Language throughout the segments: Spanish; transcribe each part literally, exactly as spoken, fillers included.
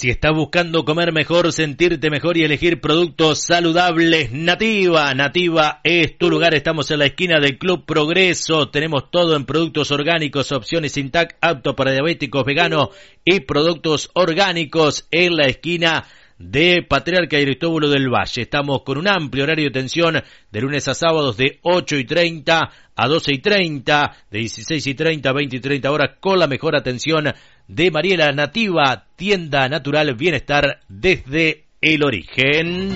Si estás buscando comer mejor, sentirte mejor y elegir productos saludables, Nativa. Nativa es tu lugar. Estamos en la esquina del Club Progreso. Tenemos todo en productos orgánicos, opciones sin T A C, apto para diabéticos, veganos y productos orgánicos en la esquina de Patriarca y Aristóbulo del Valle. Estamos con un amplio horario de atención de lunes a sábados de ocho y treinta a doce y treinta, de dieciséis y treinta a veinte y treinta horas, con la mejor atención de Mariela. Nativa, tienda natural bienestar desde el origen.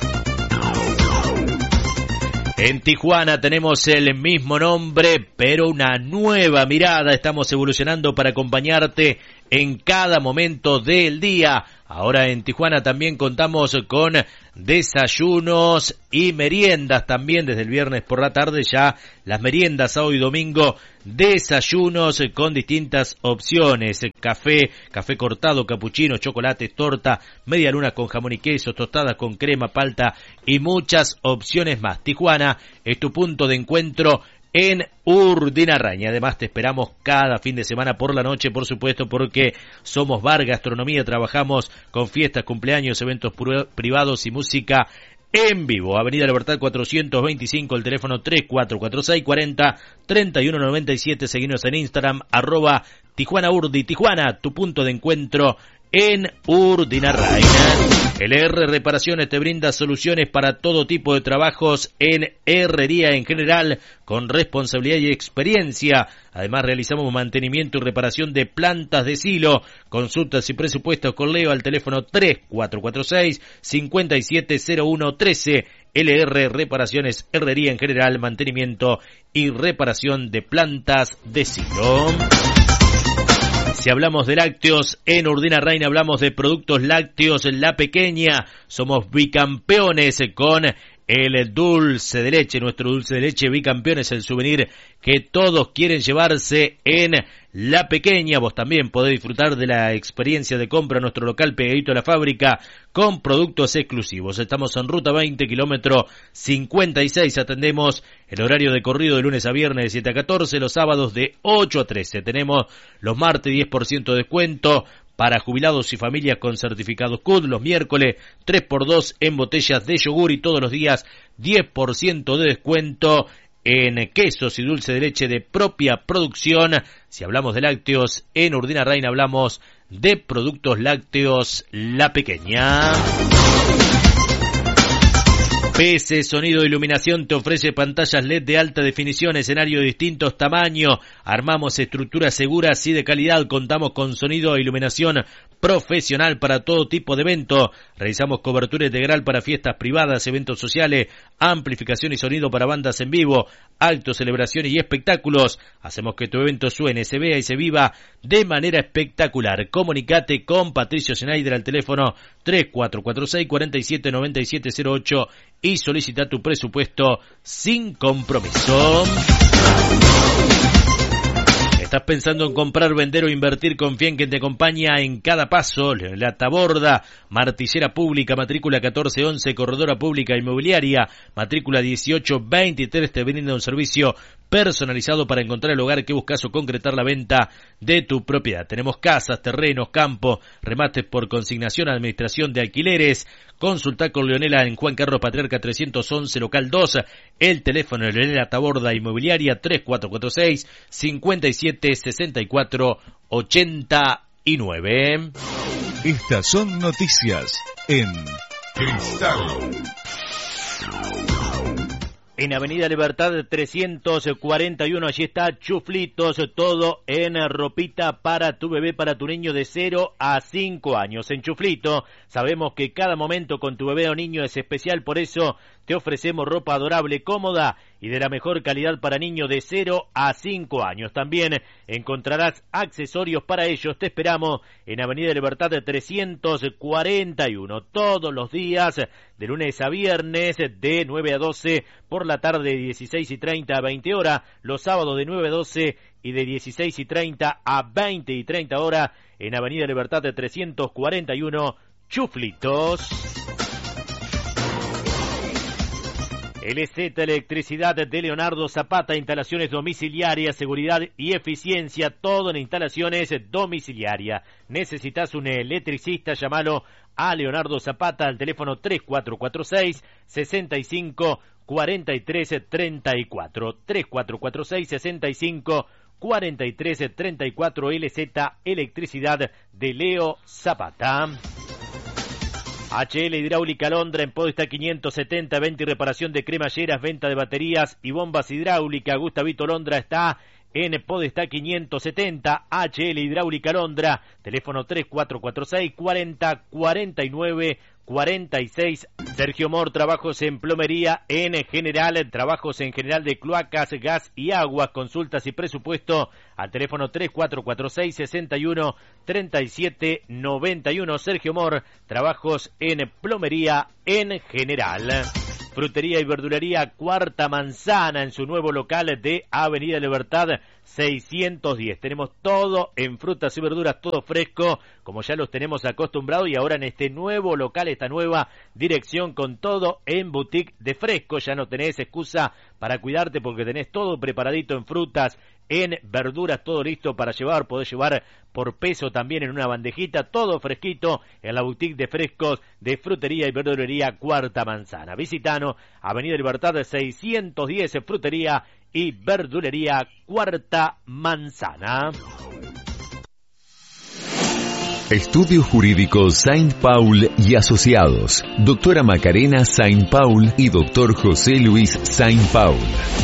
En Tijuana tenemos el mismo nombre, pero una nueva mirada. Estamos evolucionando para acompañarte en cada momento del día. Ahora en Tijuana también contamos con desayunos y meriendas también desde el viernes por la tarde. Ya las meriendas sábado y domingo, desayunos con distintas opciones: café, café cortado, capuchino, chocolate, torta, media luna con jamón y queso, tostadas con crema, palta y muchas opciones más. Tijuana es tu punto de encuentro en Urdinarraña. Además te esperamos cada fin de semana por la noche, por supuesto, porque somos bar gastronomía, trabajamos con fiestas, cumpleaños, eventos privados y música en vivo. Avenida Libertad cuatrocientos veinticinco, el teléfono tres cuatro cuatro seis cuarenta treinta y uno noventa y siete. Seguinos en Instagram, arroba Tijuana Urdi. Tijuana, tu punto de encuentro en Urdinarraina. L R Reparaciones te brinda soluciones para todo tipo de trabajos en herrería en general, con responsabilidad y experiencia. Además realizamos mantenimiento y reparación de plantas de silo. Consultas y presupuestos con Leo al teléfono tres cuatro cuatro seis cinco siete cero uno uno tres. L R Reparaciones, herrería en general, mantenimiento y reparación de plantas de silo. Si hablamos de lácteos, en Urdinarraina hablamos de productos lácteos La Pequeña. Somos bicampeones con el dulce de leche. Nuestro dulce de leche bicampeón es el souvenir que todos quieren llevarse en La Pequeña. Vos también podés disfrutar de la experiencia de compra en nuestro local pegadito a la fábrica con productos exclusivos. Estamos en ruta veinte, kilómetro cincuenta y seis. Atendemos el horario de corrido de lunes a viernes de siete a catorce, los sábados de ocho a trece. Tenemos los martes diez por ciento de descuento para jubilados y familias con certificado C U D, los miércoles tres por dos en botellas de yogur y todos los días diez por ciento de descuento en quesos y dulce de leche de propia producción. Si hablamos de lácteos, en Urdinarraina hablamos de productos lácteos La Pequeña. P S Sonido e Iluminación te ofrece pantallas L E D de alta definición, escenario de distintos tamaños. Armamos estructuras seguras y de calidad. Contamos con sonido e iluminación profesional para todo tipo de evento. Realizamos cobertura integral para fiestas privadas, eventos sociales, amplificación y sonido para bandas en vivo, actos, celebraciones y espectáculos. Hacemos que tu evento suene, se vea y se viva de manera espectacular. Comunicate con Patricio Schneider al teléfono tres cuatro cuatro seis cuarenta y siete noventa y siete cero ocho y solicita tu presupuesto sin compromiso. ¿Estás pensando en comprar, vender o invertir? Confía en quien te acompaña en cada paso. La Taborda, martillera pública, matrícula catorce once, corredora pública inmobiliaria, matrícula dieciocho veintitrés, te brinda un servicio personalizado para encontrar el hogar que buscas o concretar la venta de tu propiedad. Tenemos casas, terrenos, campos, remates por consignación, administración de alquileres. Consulta con Leonela en Juan Carlos Patriarca trescientos once, local dos. El teléfono de Leonela Taborda Inmobiliaria tres cuatro cuatro seis cinco siete seis cuatro ocho nueve. Estas son noticias en Cristal. En Avenida Libertad trescientos cuarenta y uno, allí está Chuflitos, todo en ropita para tu bebé, para tu niño de cero a cinco años. En Chuflito sabemos que cada momento con tu bebé o niño es especial, por eso te ofrecemos ropa adorable, cómoda y de la mejor calidad para niños de cero a cinco años. También encontrarás accesorios para ellos. Te esperamos en Avenida Libertad trescientos cuarenta y uno, todos los días, de lunes a viernes, de nueve a doce, por la tarde de dieciséis y treinta a veinte horas, los sábados de nueve a doce y de dieciséis y treinta a veinte y treinta horas, en Avenida Libertad trescientos cuarenta y uno, Chuflitos. L Z Electricidad de Leonardo Zapata, instalaciones domiciliarias, seguridad y eficiencia, todo en instalaciones domiciliarias. Necesitas un electricista, llámalo a Leonardo Zapata al teléfono tres cuatro cuatro seis, seis cinco, cuatro tres tres cuatro, tres cuatro cuatro seis, seis cinco, cuatro tres tres cuatro, L Z Electricidad de Leo Zapata. H L Hidráulica Londra en Podestá quinientos setenta, venta y reparación de cremalleras, venta de baterías y bombas hidráulicas. Gustavito Londra está en Podestá quinientos setenta, H L Hidráulica Londra, teléfono tres cuatro cuatro seis, cuarenta, cuarenta y nueve, cuarenta y seis. Sergio Mor, trabajos en plomería en general, trabajos en general de cloacas, gas y agua, consultas y presupuesto al teléfono tres cuatro cuatro seis, sesenta y uno, treinta y siete, noventa y uno. Sergio Mor, trabajos en plomería en general. Frutería y verdulería Cuarta Manzana en su nuevo local de Avenida Libertad seiscientos diez. Tenemos todo en frutas y verduras, todo fresco, como ya los tenemos acostumbrados, y ahora en este nuevo local, esta nueva dirección con todo en boutique de fresco. Ya no tenés excusa para cuidarte porque tenés todo preparadito en frutas, en verduras, todo listo para llevar. Podés llevar por peso también en una bandejita, todo fresquito en la boutique de frescos de Frutería y Verdulería Cuarta Manzana. Visitanos, Avenida Libertad seiscientos diez, Frutería y Verdulería Cuarta Manzana. Estudio Jurídico Saint Paul y Asociados. Doctora Macarena Saint Paul y Doctor José Luis Saint Paul.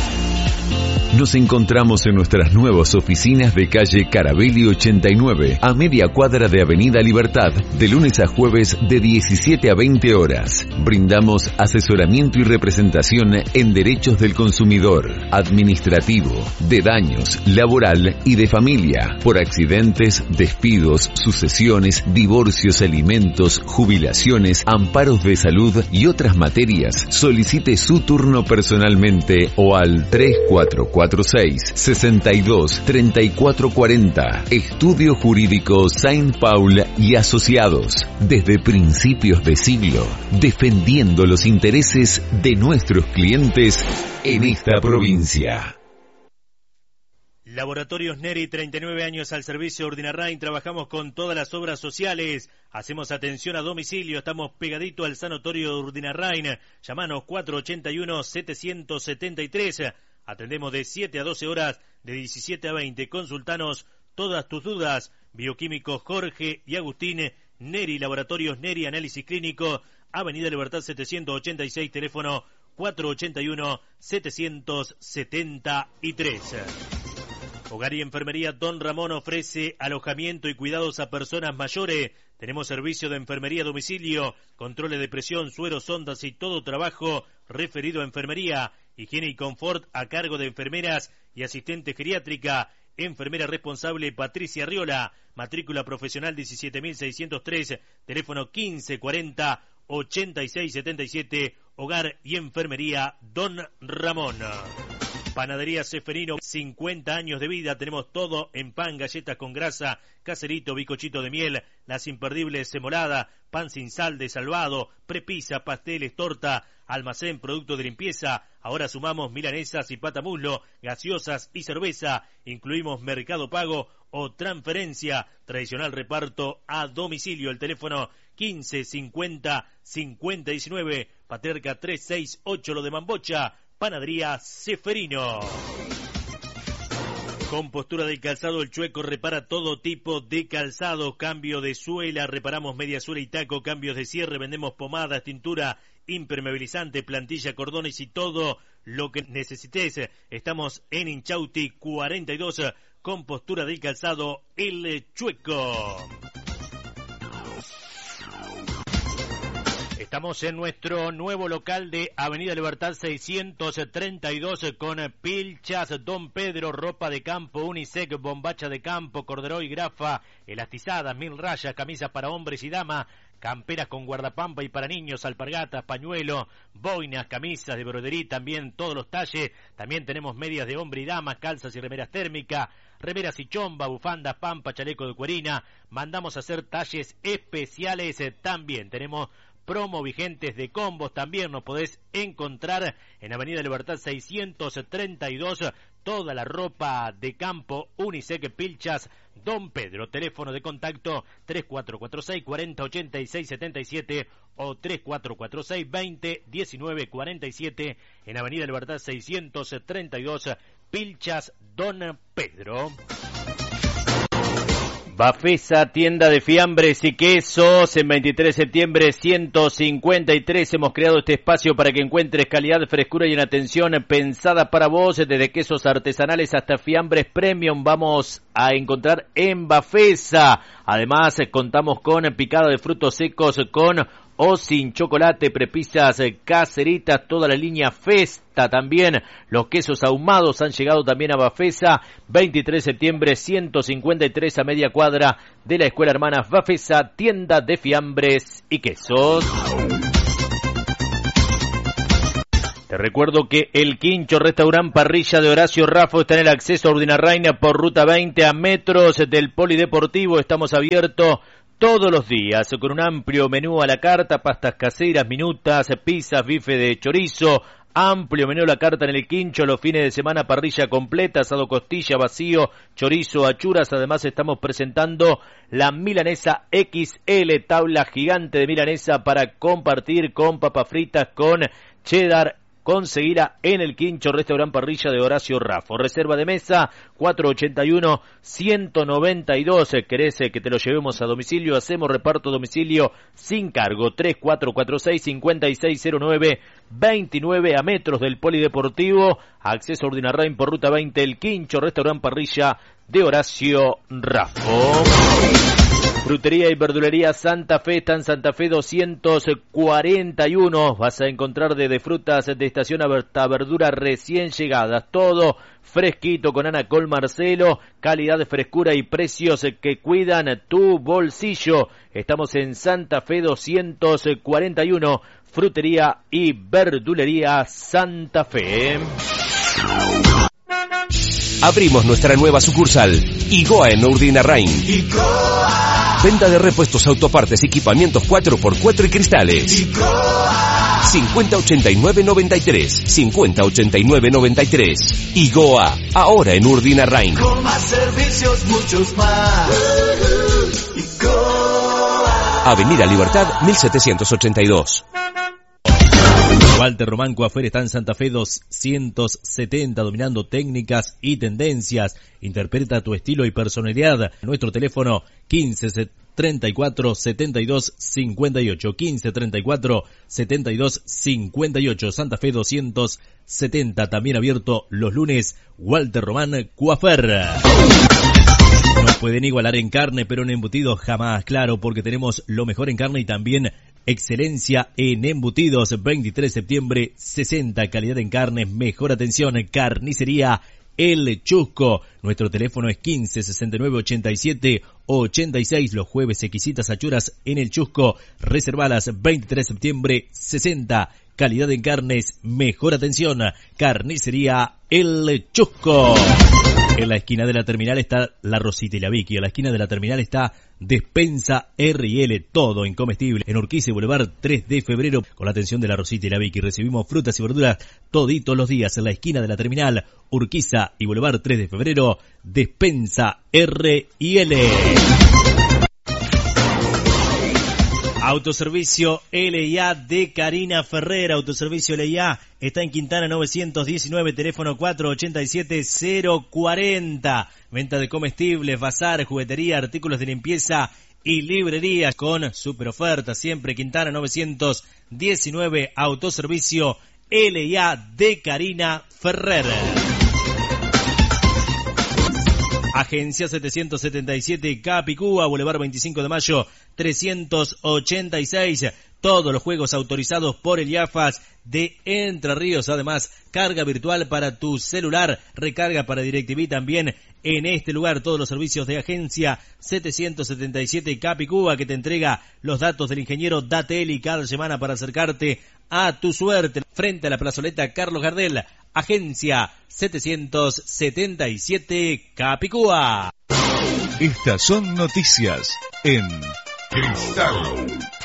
Nos encontramos en nuestras nuevas oficinas de calle Carabelli ochenta y nueve, a media cuadra de Avenida Libertad, de lunes a jueves de diecisiete a veinte horas. Brindamos asesoramiento y representación en derechos del consumidor, administrativo, de daños, laboral y de familia, por accidentes, despidos, sucesiones, divorcios, alimentos, jubilaciones, amparos de salud y otras materias. Solicite su turno personalmente o al tres cuatro cuatro seis, sesenta y dos, treinta y cuatro cuarenta. Estudio Jurídico Saint Paul y Asociados. Desde principios de siglo, defendiendo los intereses de nuestros clientes en esta provincia. Laboratorios Neri, treinta y nueve años al servicio de Urdinarrain. Trabajamos con todas las obras sociales. Hacemos atención a domicilio. Estamos pegadito al sanatorio de Urdinarrain. Llamanos cuatro ochenta y uno, setecientos setenta y tres. Atendemos de siete a doce horas, de diecisiete a veinte. Consultanos todas tus dudas. Bioquímicos Jorge y Agustín Neri, Laboratorios Neri, análisis clínico, Avenida Libertad setecientos ochenta y seis, teléfono cuatro ochenta y uno, setecientos setenta y tres. Hogar y Enfermería Don Ramón ofrece alojamiento y cuidados a personas mayores. Tenemos servicio de enfermería a domicilio, controles de presión, sueros, sondas y todo trabajo referido a enfermería. Higiene y confort a cargo de enfermeras y asistente geriátrica. Enfermera responsable Patricia Riola. Matrícula profesional diecisiete mil seiscientos tres. Teléfono quince cuarenta, ochenta y seis setenta y siete. Hogar y Enfermería Don Ramón. Panadería Seferino, cincuenta años de vida. Tenemos todo en pan, galletas con grasa, caserito, bizcochito de miel, las imperdibles semolada, pan sin sal de Salvado, prepisa, pasteles, torta, almacén, producto de limpieza. Ahora sumamos milanesas y patamuslo, gaseosas y cerveza. Incluimos mercado pago o transferencia. Tradicional reparto a domicilio. El teléfono quince cincuenta, cincuenta diecinueve, Paterca trescientos sesenta y ocho, Lo de Mambocha. Panadería Seferino. Compostura del calzado El Chueco repara todo tipo de calzado, cambio de suela, reparamos media suela y taco, cambios de cierre, vendemos pomadas, tintura, impermeabilizante, plantilla, cordones y todo lo que necesites. Estamos en Inchausti cuarenta y dos, Compostura del calzado El Chueco. Estamos en nuestro nuevo local de Avenida Libertad seiscientos treinta y dos con pilchas Don Pedro, ropa de campo, unisex, bombacha de campo, corderoy, grafa, elastizadas, mil rayas, camisas para hombres y damas, camperas con guardapampa y para niños, alpargatas, pañuelo, boinas, camisas de brodería, también todos los talles. También tenemos medias de hombre y damas, calzas y remeras térmicas, remeras y chomba, bufandas, pampa, chaleco de cuerina. Mandamos a hacer talles especiales. También tenemos promo vigentes de combos. También nos podés encontrar en Avenida Libertad seiscientos treinta y dos, toda la ropa de campo Unisec Pilchas Don Pedro. Teléfono de contacto tres cuatro cuatro seis, cuarenta, ochenta y seis, setenta y siete o tres cuatro cuatro seis, veinte, diecinueve, cuarenta y siete en Avenida Libertad seiscientos treinta y dos, Pilchas Don Pedro. Bafesa, tienda de fiambres y quesos. En veintitrés de septiembre ciento cincuenta y tres hemos creado este espacio para que encuentres calidad, frescura y una atención pensada para vos. Desde quesos artesanales hasta fiambres premium vamos a encontrar en Bafesa. Además contamos con picada de frutos secos con o sin chocolate, prepisas caseritas, toda la línea Festa también. Los quesos ahumados han llegado también a Bafesa. veintitrés de septiembre ciento cincuenta y tres, a media cuadra de la Escuela Hermanas Bafesa, tienda de fiambres y quesos. Te recuerdo que el Quincho Restaurant Parrilla de Horacio Raffo está en el acceso a Urdinarraina por ruta veinte, a metros del Polideportivo. Estamos abiertos todos los días, con un amplio menú a la carta, pastas caseras, minutas, pizzas, bife de chorizo, amplio menú a la carta en el Quincho, los fines de semana parrilla completa, asado costilla, vacío, chorizo, achuras. Además estamos presentando la milanesa equis ele, tabla gigante de milanesa para compartir con papas fritas, con cheddar. Conseguirá en el Quincho Restaurant Parrilla de Horacio Raffo. Reserva de mesa cuatro ochenta y uno, ciento noventa y dos. ¿Querés que te lo llevemos a domicilio? Hacemos reparto a domicilio sin cargo. tres cuatro cuatro seis, cinco seis cero nueve, veintinueve, a metros del Polideportivo. Acceso a Urdinarrain por ruta veinte, el Quincho Restaurant Parrilla de Horacio Raffo. Frutería y verdulería Santa Fe, está en Santa Fe doscientos cuarenta y uno. Vas a encontrar desde frutas de estación hasta verduras recién llegadas. Todo fresquito con Ana Col Marcelo. Calidad, frescura y precios que cuidan tu bolsillo. Estamos en Santa Fe doscientos cuarenta y uno. Frutería y verdulería Santa Fe. Abrimos nuestra nueva sucursal, Igoa en Urdinarrain. Venta de repuestos, autopartes, equipamientos cuatro por cuatro y cristales. cincuenta ochenta y nueve noventa y tres. cincuenta ochenta y nueve noventa y tres. Igoa, ahora en Urdinarrain. Con más servicios, muchos más. Igoa. Avenida Libertad mil setecientos ochenta y dos. Walter Román Coafer está en Santa Fe doscientos setenta, dominando técnicas y tendencias. Interpreta tu estilo y personalidad. Nuestro teléfono quince treinta y cuatro, setenta y dos, cincuenta y ocho. quince treinta y cuatro, setenta y dos, cincuenta y ocho. Santa Fe doscientos setenta, también abierto los lunes. Walter Román Coafer. No pueden igualar en carne, pero en embutidos jamás, claro, porque tenemos lo mejor en carne y también excelencia en embutidos. Veintitrés de septiembre, sesenta, calidad en carne, mejor atención, carnicería El Chusco. Nuestro teléfono es quince sesenta y nueve ochenta y siete ochenta y seis. Los jueves exquisitas achuras en El Chusco. Reservalas. Veintitrés de septiembre, sesenta, calidad en carnes, mejor atención, carnicería El Chusco. En la esquina de la terminal está la Rosita y la Vicky. En la esquina de la terminal está Despensa R y L, todo en comestible. En Urquiza y Boulevard tres de febrero, con la atención de la Rosita y la Vicky. Recibimos frutas y verduras toditos los días. En la esquina de la terminal, Urquiza y Boulevard tres de febrero, Despensa R y L. Autoservicio L y A de Karina Ferrer. Autoservicio L y A está en Quintana novecientos diecinueve, teléfono cuatro ochenta y siete cero cuarenta. Venta de comestibles, bazar, juguetería, artículos de limpieza y librería con super ofertas. Siempre Quintana novecientos diecinueve. Autoservicio L y A de Karina Ferrer. Agencia setecientos setenta y siete Capicúa, Boulevard veinticinco de mayo trescientos ochenta y seis. Todos los juegos autorizados por el IAFAS de Entre Ríos. Además, carga virtual para tu celular, recarga para DirecTV también en este lugar. Todos los servicios de Agencia setecientos setenta y siete Capicúa, que te entrega los datos del ingeniero Datelli cada semana para acercarte a tu suerte. Frente a la plazoleta Carlos Gardel. Agencia setecientos setenta y siete Capicúa. Estas son noticias en Cristal.